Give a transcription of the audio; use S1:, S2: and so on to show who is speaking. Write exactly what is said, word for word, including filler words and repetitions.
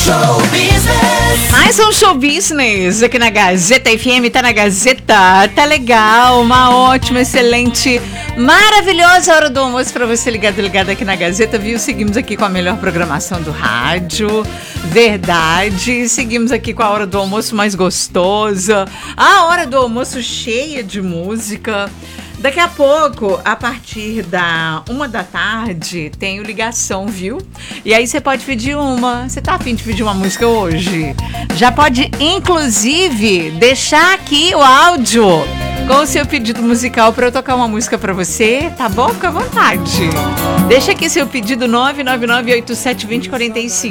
S1: Show Business.
S2: Mais um Show Business aqui na Gazeta F M, tá na Gazeta, tá legal, uma ótima, excelente, maravilhosa hora do almoço pra você ligado, ligado aqui na Gazeta, viu? Seguimos aqui com a melhor programação do rádio, verdade, seguimos aqui com a hora do almoço mais gostosa, a hora do almoço cheia de música. Daqui a pouco, a partir da uma da tarde, tem o Ligação, viu? E aí você pode pedir uma. Você tá a fim de pedir uma música hoje? Já pode, inclusive, deixar aqui o áudio com o seu pedido musical para eu tocar uma música para você, tá bom? Fica à vontade. Deixa aqui seu pedido nove nove nove oito sete dois zero quatro cinco.